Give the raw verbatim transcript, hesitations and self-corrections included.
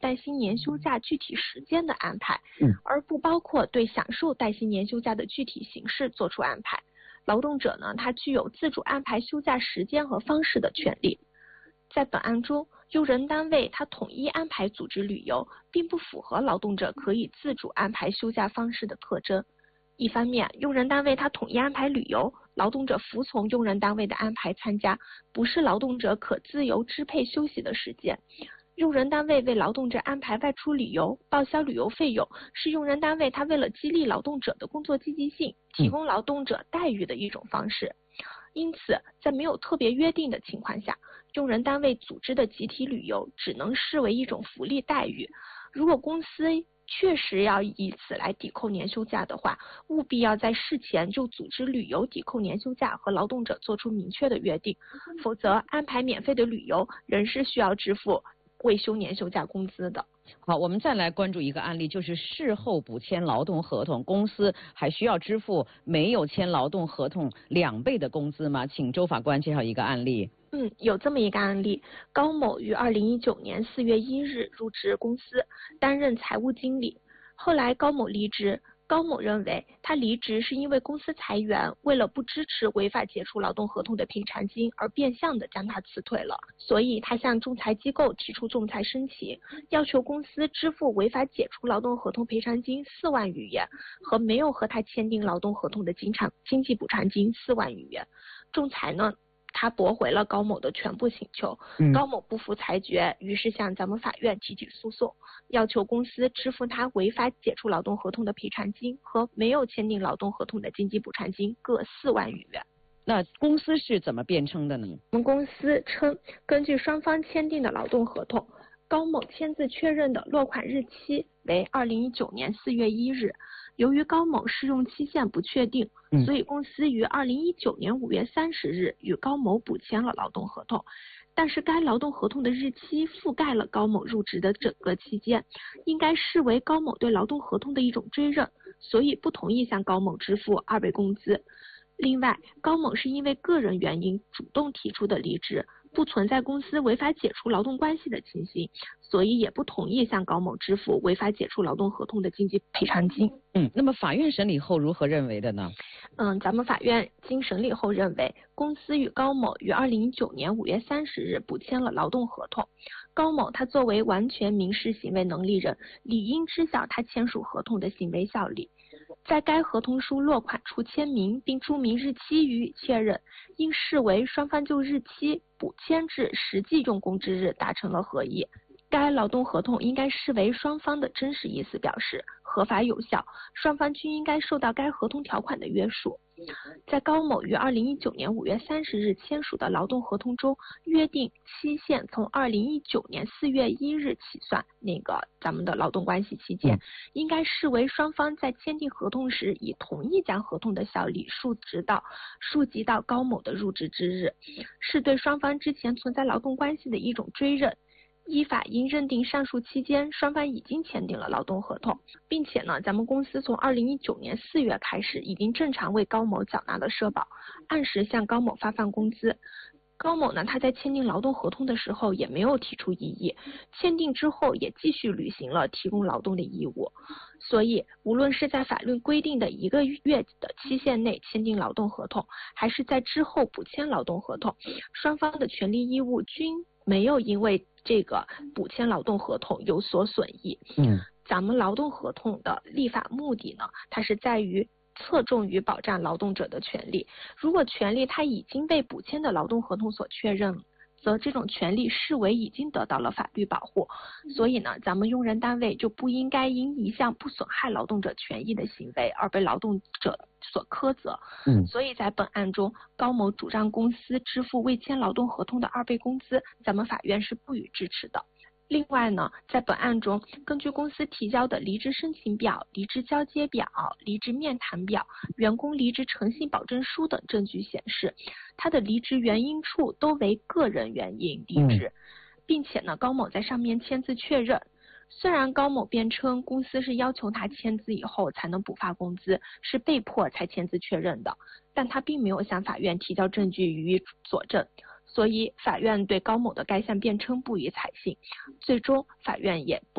带薪年休假具体时间的安排， 嗯， 而不包括对享受带薪年休假的具体形式做出安排。劳动者呢，他具有自主安排休假时间和方式的权利。在本案中，用人单位他统一安排组织旅游，并不符合劳动者可以自主安排休假方式的特征。一方面，用人单位他统一安排旅游，劳动者服从用人单位的安排参加，不是劳动者可自由支配休息的时间。用人单位为劳动者安排外出旅游，报销旅游费用，是用人单位他为了激励劳动者的工作积极性，提供劳动者待遇的一种方式。因此，在没有特别约定的情况下，用人单位组织的集体旅游只能视为一种福利待遇。如果公司确实要以此来抵扣年休假的话，务必要在事前就组织旅游抵扣年休假和劳动者做出明确的约定，否则安排免费的旅游仍是需要支付未休年休假工资的。 好，我们再来关注一个案例，就是事后补签劳动合同，公司还需要支付没有签劳动合同两倍的工资吗？请周法官介绍一个案例。 嗯，有这么一个案例，高某于二零一九年四月一日入职公司，担任财务经理。后来高某离职，高某认为他离职是因为公司裁员，为了不支持违法解除劳动合同的赔偿金而变相的将他辞退了，所以他向仲裁机构提出仲裁申请，要求公司支付违法解除劳动合同赔偿金四万余元和没有和他签订劳动合同的经常经济补偿金四万余元。仲裁呢，他驳回了高某的全部请求， 嗯、 高某不服裁决，于是向咱们法院提起诉讼，要求公司支付他违法解除劳动合同的赔偿金和没有签订劳动合同的经济补偿金各四万余元。 那公司是怎么辩称的呢？ 我们公司称，根据双方签订的劳动合同，高某签字确认的落款日期为二零一九年四月一日。由于高某适用期限不确定，所以公司于二零一九年五月三十日与高某补签了劳动合同。但是该劳动合同的日期覆盖了高某入职的整个期间，应该视为高某对劳动合同的一种追认，所以不同意向高某支付二倍工资。另外，高某是因为个人原因主动提出的离职，不存在公司违法解除劳动关系的情形，所以也不同意向高某支付违法解除劳动合同的经济赔偿金。 嗯，那么法院审理后如何认为的呢？ 嗯，咱们法院经审理后认为，公司与高某于二零一九年五月三十日补签了劳动合同。高某他作为完全民事行为能力人，理应知晓他签署合同的行为效力。在该合同书落款处签名并注明日期予以确认，应视为双方就日期补签至实际用工之日达成了合意。该劳动合同应该视为双方的真实意思表示，合法有效，双方均应该受到该合同条款的约束。在高某于二零一九年五月三十日签署的劳动合同中，约定期限从二零一九年四月一日起算，那个咱们的劳动关系期间，嗯、应该视为双方在签订合同时已同意将合同的效力溯及到溯及到高某的入职之日，是对双方之前存在劳动关系的一种追认。依法应认定上述期间双方已经签订了劳动合同，并且呢，咱们公司从二零一九年四月开始已经正常为高某缴纳了社保，按时向高某发放工资。高某呢，他在签订劳动合同的时候也没有提出异议，签订之后也继续履行了提供劳动的义务。所以，无论是在法律规定的一个月的期限内签订劳动合同，还是在之后补签劳动合同，双方的权利义务均没有因为这个补签劳动合同有所损益。 嗯， 咱们劳动合同的立法目的呢，它是在于侧重于保障劳动者的权利。如果权利它已经被补签的劳动合同所确认，则这种权利视为已经得到了法律保护。所以呢，咱们用人单位就不应该因一项不损害劳动者权益的行为而被劳动者所苛责。 嗯， 所以在本案中，高某主张公司支付未签劳动合同的二倍工资，咱们法院是不予支持的。另外呢，在本案中，根据公司提交的离职申请表、离职交接表、离职面谈表、员工离职诚信保证书等证据显示，他的离职原因处都为个人原因离职，嗯、并且呢，高某在上面签字确认。虽然高某辩称公司是要求他签字以后才能补发工资，是被迫才签字确认的，但他并没有向法院提交证据予以佐证。所以法院对高某的该项辩称不予采信，最终法院也